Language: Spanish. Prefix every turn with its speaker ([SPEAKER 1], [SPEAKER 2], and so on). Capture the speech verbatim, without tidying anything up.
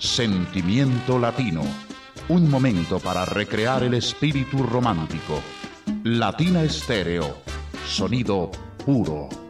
[SPEAKER 1] Sentimiento Latino. Un momento para recrear el espíritu romántico. Latina Estéreo. Sonido puro.